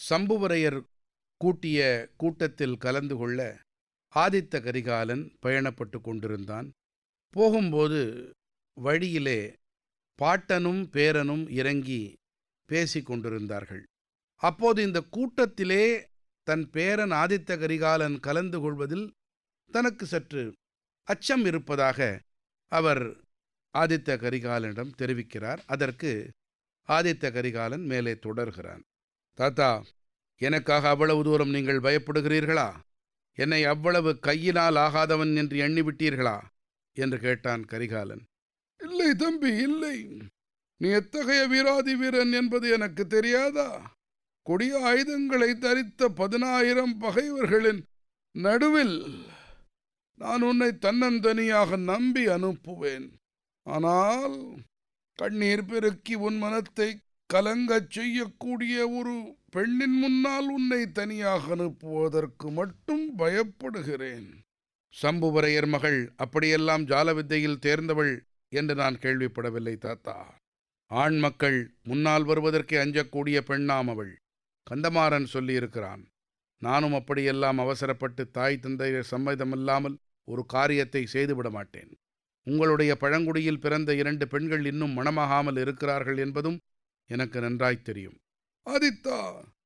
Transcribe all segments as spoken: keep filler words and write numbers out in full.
சம்புவரையர் கூட்டிய கூட்டத்தில் கலந்து கொள்ள ஆதித்த கரிகாலன் பயணப்பட்டு கொண்டிருந்தான். போகும்போது வழியிலே பாட்டனும் பேரனும் இறங்கி பேசிக் கொண்டிருந்தார்கள். அப்போது இந்த கூட்டத்திலே தன் பேரன் ஆதித்த கரிகாலன் கலந்து கொள்வதில் தனக்கு சற்று அச்சம் இருப்பதாக அவர் ஆதித்த கரிகாலனிடம் தெரிவிக்கிறார். அதற்கு ஆதித்த கரிகாலன் மேலே தொடர்கிறான். தாத்தா, எனக்காக அவ்வளவு தூரம் நீங்கள் பயப்படுகிறீர்களா? என்னை அவ்வளவு கையினால் ஆகாதவன் என்று எண்ணிவிட்டீர்களா என்று கேட்டான் கரிகாலன். இல்லை தம்பி, இல்லை. நீ எத்தகைய வீராதி வீரன் என்பது எனக்கு தெரியாதா? கொடிய ஆயுதங்களை தரித்த பதினாயிரம் பகைவர்களின் நடுவில் நான் உன்னை தன்னந்தனியாக நம்பி அனுப்புவேன். ஆனால் கண்ணீர் பெருக்கி உன் மனத்தை கலங்கச் செய்யக்கூடிய ஒரு பெண்ணின் முன்னால் உன்னை தனியாக அனுப்புவதற்கு மட்டும் பயப்படுகிறேன். சம்புவரையர் மகள் அப்படியெல்லாம் ஜால வித்தையில் தேர்ந்தவள் என்று நான் கேள்விப்படவில்லை தாத்தா. ஆண் மக்கள் முன்னால் வருவதற்கு அஞ்சக்கூடிய பெண்ணாம் அவள். கந்தமாறன் சொல்லியிருக்கிறான். நானும் அப்படியெல்லாம் அவசரப்பட்டு தாய் தந்தையர் சம்மதமில்லாமல் ஒரு காரியத்தை செய்துவிட மாட்டேன். உங்களுடைய பழங்குடியில் பிறந்த இரண்டு பெண்கள் இன்னும் மணமாகாமல் இருக்கிறார்கள் என்பதும் எனக்கு நன்றாய் தெரியும். ஆதித்தா,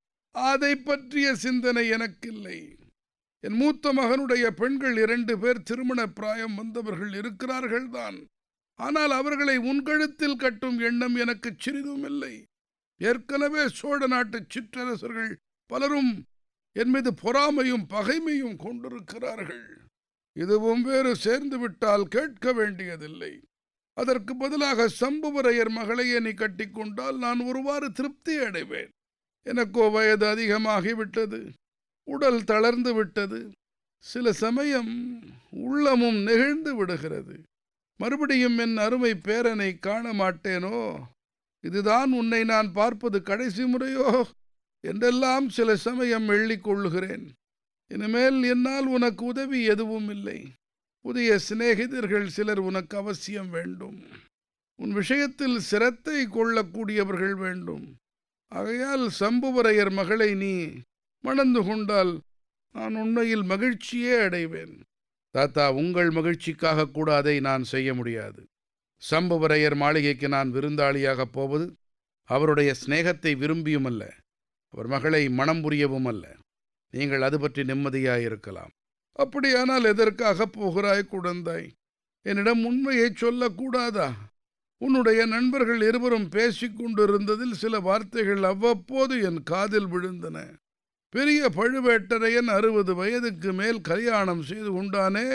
அதை பற்றிய சிந்தனை எனக்கில்லை. என் மூத்த மகனுடைய பெண்கள் இரண்டு பேர் திருமண பிராயம் வந்தவர்கள் இருக்கிறார்கள் தான். ஆனால் அவர்களை உன் கழுத்தில் கட்டும் எண்ணம் எனக்கு சிறிதும் இல்லை. ஏற்கனவே சோழ நாட்டு சிற்றரசர்கள் பலரும் என் மீது பொறாமையும் பகைமையும் கொண்டிருக்கிறார்கள். இதுவும் வேறு சேர்ந்து விட்டால் கேட்க வேண்டியதில்லை. அதற்கு பதிலாக சம்புவரையர் மகளையே நீ கட்டிக்கொண்டால் நான் ஒருவாறு திருப்தி அடைவேன். எனக்கோ வயது அதிகமாகிவிட்டது, உடல் தளர்ந்து விட்டது, சில சமயம் உள்ளமும் நெகிழ்ந்து விடுகிறது. மறுபடியும் என் அருமை பேரனை காண மாட்டேனோ, இதுதான் உன்னை நான் பார்ப்பது கடைசி முறையோ என்றெல்லாம் சில சமயம் எள்ளிக்கொள்ளுகிறேன். இனிமேல் என்னால் உனக்கு உதவி எதுவும் இல்லை. புதிய சிநேகிதர்கள் சிலர் உனக்கு அவசியம் வேண்டும். உன் விஷயத்தில் சிரத்தை கொள்ளக்கூடியவர்கள் வேண்டும். ஆகையால் சம்புவரையர் மகளை நீ மணந்து கொண்டால் நான் உண்மையில் மகிழ்ச்சியே அடைவேன். தாத்தா, உங்கள் மகிழ்ச்சிக்காக கூட அதை நான் செய்ய முடியாது. சம்புவரையர் மாளிகைக்கு நான் விருந்தாளியாகப் போவது அவருடைய சிநேகத்தை விரும்பியும் அல்ல, அவர் மகளை மணம் புரியவும் அல்ல. நீங்கள் அது பற்றி நிம்மதியாயிருக்கலாம். அப்படியானால் எதற்காக போகிறாய் குழந்தாய்? என்னிடம் உண்மையை சொல்லக்கூடாதா? உன்னுடைய நண்பர்கள் இருவரும் பேசிக்கொண்டிருந்ததில் சில வார்த்தைகள் அவ்வப்போது என் காதில் விழுந்தன. பெரிய பழுவேட்டரையன் அறுபது வயதுக்கு மேல் கல்யாணம் செய்து கொண்டானே,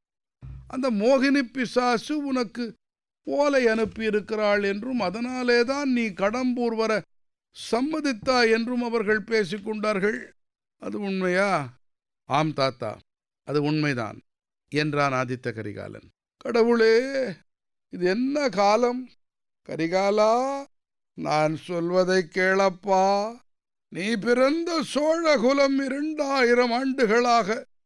அந்த மோகினி பிசாசு உனக்கு ஓலை அனுப்பியிருக்கிறாள் என்றும் அதனாலேதான் நீ கடம்பூர் வர சம்மதித்தாய் என்றும் அவர்கள் பேசிக்கொண்டார்கள். அது உண்மையா? ஆம் தாத்தா, அது உண்மைதான் என்றான் ஆதித்த கரிகாலன். கடவுளே, இது என்ன காலம்? கரிகாலா, நான் சொல்வதை கேளப்பா. நீ பிறந்த சோழகுலம் இரண்டாயிரம் ஆண்டுகளாக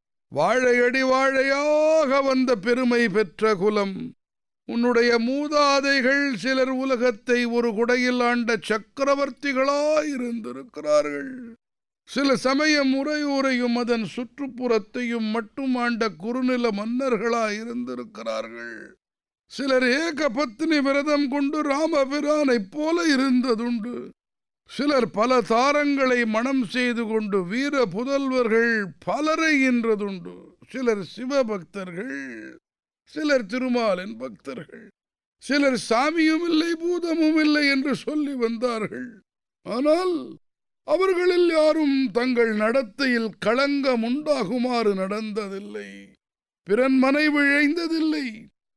வாழையடி வாழையாக வந்த பெருமை பெற்ற குலம். உன்னுடைய மூதாதைகள் சிலர் உலகத்தை ஒரு குடையில் ஆண்ட சக்கரவர்த்திகளாயிருந்திருக்கிறார்கள். சில சமயம் உறையூரையும் அதன் சுற்றுப்புறத்தையும் மட்டும் ஆண்ட குறுநில மன்னர்களாயிருந்திருக்கிறார்கள். சிலர் ஏக பத்னி விரதம் கொண்டு ராமபிரானைப் போல இருந்ததுண்டு. சிலர் பல தாரங்களை மணம் செய்து கொண்டு வீர புதல்வர்கள் பலரை ஈன்றதுண்டு. சிலர் சிவபக்தர்கள், சிலர் திருமாலின் பக்தர்கள், சிலர் சாமியும் இல்லை பூதமும் இல்லை என்று சொல்லி வந்தார்கள். ஆனால் அவர்களில் யாரும் தங்கள் நடத்தையில் களங்கம் உண்டாகுமாறு நடந்ததில்லை, பிறன் மனை விழைந்ததில்லை.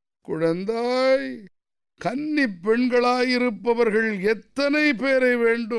குழந்தாய், கன்னி பெண்களாயிருப்பவர்கள் எத்தனை பேரை வேண்டும்